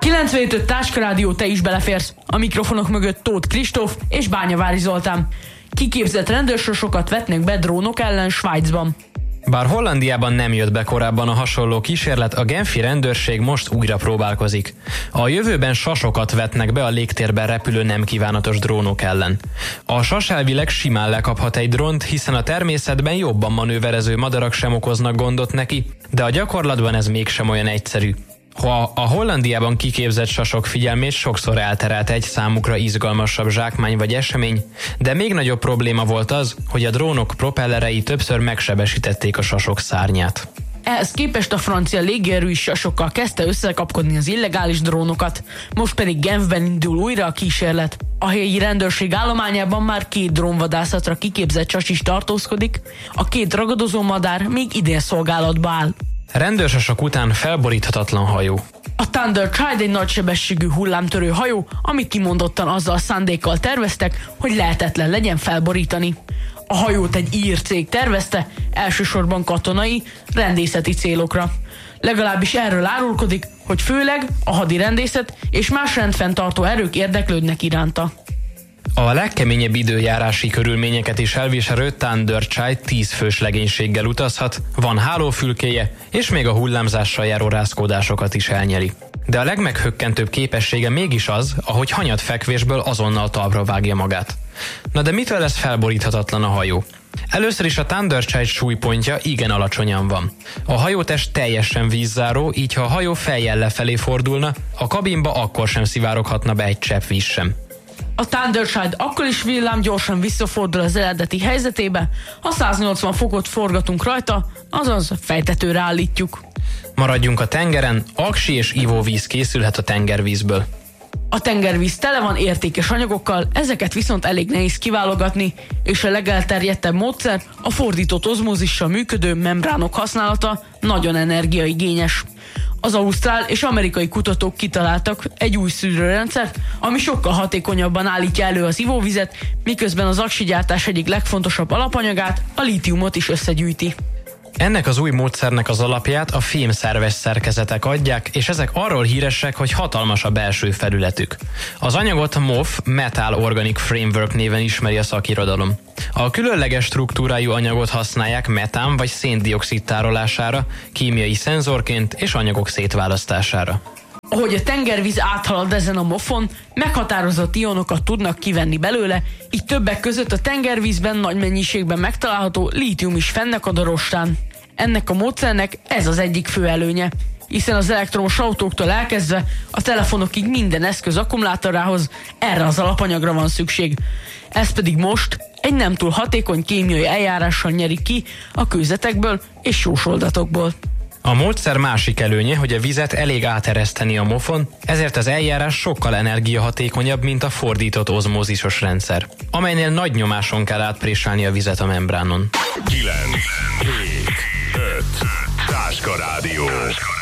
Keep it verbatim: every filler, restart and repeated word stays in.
kilencvenöt Táska Rádió, te is beleférsz. A mikrofonok mögött Tóth Kristóf és Bányavári Zoltán. Kiképzett rendőrsosokat vetnek be drónok ellen Svájcban. Bár Hollandiában nem jött be korábban a hasonló kísérlet, a genfi rendőrség most újra próbálkozik. A jövőben sasokat vetnek be a légtérben repülő nem kívánatos drónok ellen. A sas elvileg simán lekaphat egy drónt, hiszen a természetben jobban manőverező madarak sem okoznak gondot neki, de a gyakorlatban ez mégsem olyan egyszerű. Ha a Hollandiában kiképzett sasok figyelmét sokszor elterelt egy számukra izgalmasabb zsákmány vagy esemény, de még nagyobb probléma volt az, hogy a drónok propellerei többször megsebesítették a sasok szárnyát. Ehhez képest a francia légierő is sasokkal kezdte összekapkodni az illegális drónokat, most pedig Genfben indul újra a kísérlet. A helyi rendőrség állományában már két drónvadászatra kiképzett sas is tartózkodik, a két ragadozó madár még idén szolgálatba áll. Rendőrsasok után felboríthatatlan hajó. A Thunder Child egy nagysebességű hullámtörő hajó, amit kimondottan azzal a szándékkal terveztek, hogy lehetetlen legyen felborítani. A hajót egy ír cég tervezte, elsősorban katonai, rendészeti célokra. Legalábbis erről árulkodik, hogy főleg a hadirendészet és más rendfenntartó erők érdeklődnek iránta. A legkeményebb időjárási körülményeket is elviselő Thunder Child tíz fős legénységgel utazhat, van hálófülkéje, és még a hullámzással járó rázkódásokat is elnyeli. De a legmeghökkentőbb képessége mégis az, ahogy hanyat fekvésből azonnal talpra vágja magát. Na de mitől lesz felboríthatatlan a hajó? Először is a Thunder Child súlypontja igen alacsonyan van. A hajótest teljesen vízzáró, így ha a hajó fejjel lefelé fordulna, a kabinba akkor sem szivároghatna be egy csepp víz sem. A Thunder Child akkor is villám gyorsan visszafordul az eredeti helyzetébe, ha száznyolcvan fokot forgatunk rajta, azaz fejtetőre állítjuk. Maradjunk a tengeren, aksi és ivóvíz készülhet a tengervízből. A tengervíz tele van értékes anyagokkal, ezeket viszont elég nehéz kiválogatni, és a legelterjedtebb módszer a fordított ozmózissal működő membránok használata, nagyon energiaigényes. Az ausztrál és amerikai kutatók kitaláltak egy új szűrőrendszert, ami sokkal hatékonyabban állítja elő az ivóvizet, miközben az aksigyártás egyik legfontosabb alapanyagát, a lítiumot is összegyűjti. Ennek az új módszernek az alapját a fémszerves szerkezetek adják, és ezek arról híresek, hogy hatalmas a belső felületük. Az anyagot em o ef Metal Organic Framework néven ismeri a szakirodalom. A különleges struktúrájú anyagot használják metán vagy széndioxid tárolására, kémiai szenzorként és anyagok szétválasztására. Ahogy a tengervíz áthalad ezen a mofon, meghatározott ionokat tudnak kivenni belőle, így többek között a tengervízben nagy mennyiségben megtalálható lítium is fennakad a rostán. Ennek a módszernek ez az egyik fő előnye, hiszen az elektromos autóktól elkezdve a telefonokig minden eszköz akkumulátorához erre az alapanyagra van szükség. Ez pedig most egy nem túl hatékony kémiai eljárással nyerik ki a kőzetekből és jósoldatokból. A módszer másik előnye, hogy a vizet elég átereszteni a mofon, ezért az eljárás sokkal energiahatékonyabb, mint a fordított ozmózisos rendszer, amelynél nagy nyomáson kell átpréselni a vizet a membránon. kilenc, hét, öt, Táska Rádió.